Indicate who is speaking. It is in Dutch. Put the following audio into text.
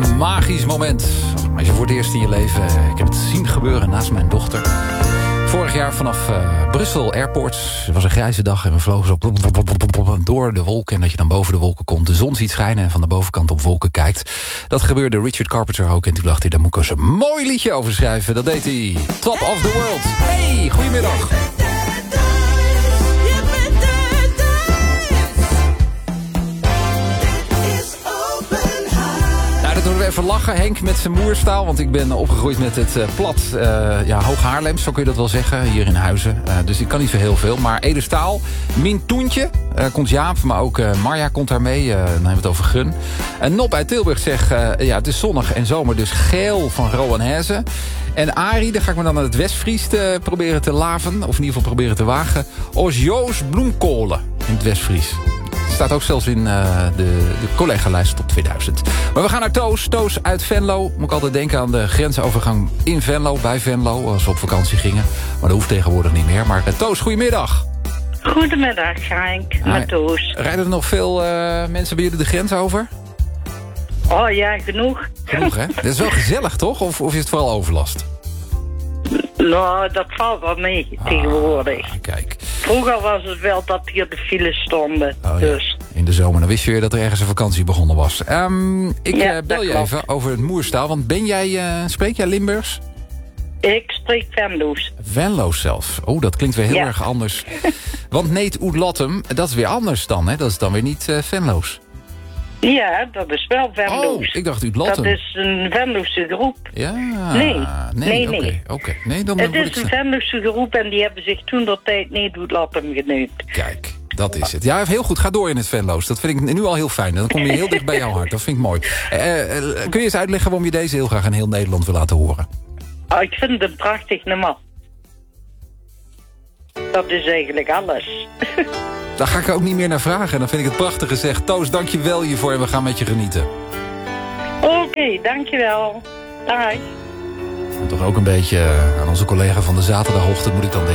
Speaker 1: Een magisch moment. Als je voor het eerst in je leven... Ik heb het zien gebeuren naast mijn dochter. Vorig jaar vanaf Brussel Airport. Het was een grijze dag en we vlogen zo door de wolken. En dat je dan boven de wolken komt, de zon ziet schijnen... en van de bovenkant op wolken kijkt. Dat gebeurde Richard Carpenter ook. En toen dacht hij, daar moet ik eens een mooi liedje over schrijven. Dat deed hij. Top of the World. Hey, goedemiddag. Dan doen we even lachen, Henk, met zijn moerstaal. Want ik ben opgegroeid met het plat Hoog Haarlems, zo kun je dat wel zeggen, hier in Huizen. Dus ik kan niet zo heel veel. Maar Edestaal, Min Toentje, komt Jaap, maar ook Marja komt daar mee. Dan hebben we het over Gun. En Nop uit Tilburg zegt, het is zonnig en zomer, dus geel van Rowan Hezen. En Arie, daar ga ik me dan naar het Westfries proberen te laven. Of in ieder geval proberen te wagen. Osjoos bloemkolen in het Westfries. Staat ook zelfs in de collega-lijst top 2000. Maar we gaan naar Toos. Toos uit Venlo. Moet ik altijd denken aan de grensovergang in Venlo, bij Venlo, als we op vakantie gingen. Maar dat hoeft tegenwoordig niet meer. Maar Toos, goedemiddag.
Speaker 2: Goedemiddag, Henk. Met Toos.
Speaker 1: Rijden er nog veel mensen bij jullie de grens over?
Speaker 2: Oh ja, genoeg.
Speaker 1: Genoeg, hè? Dat is wel gezellig, toch? Of is het vooral overlast?
Speaker 2: Nou, dat valt wel mee tegenwoordig.
Speaker 1: Kijk.
Speaker 2: Vroeger was het wel dat hier de files stonden. Dus.
Speaker 1: Ja. In de zomer, dan wist je weer dat er ergens een vakantie begonnen was. Ik bel je even over het moerstaal. Want spreek jij Limburgs?
Speaker 2: Ik spreek Venlo's.
Speaker 1: Venlo's zelf. Oh, dat klinkt weer heel erg anders. Want Neet Oetlatum, dat is weer anders dan, hè? Dat is dan weer niet Venlo's.
Speaker 2: Ja, dat is wel Venlo's.
Speaker 1: Oh, ik dacht Oetlatum.
Speaker 2: Dat is een Venlo'se groep.
Speaker 1: Ja.
Speaker 2: Nee.
Speaker 1: Oké. Nee, dan
Speaker 2: het is een Venlo'se groep en die hebben zich toen de tijd Neet Oetlatum genoemd.
Speaker 1: Kijk, dat is het. Ja, heel goed. Ga door in het Venlo's. Dat vind ik nu al heel fijn. Dan kom je heel dicht bij jouw hart. Dat vind ik mooi. Kun je eens uitleggen waarom je deze heel graag in heel Nederland wil laten horen?
Speaker 2: Oh, ik vind het een prachtig nummer. Dat is eigenlijk alles.
Speaker 1: Daar ga ik ook niet meer naar vragen. Dan vind ik het prachtig gezegd. Toos, dank je wel hiervoor en we gaan met je genieten.
Speaker 2: Oké, dankjewel. Dag.
Speaker 1: En toch ook een beetje aan onze collega van de zaterdagochtend moet ik dan denken.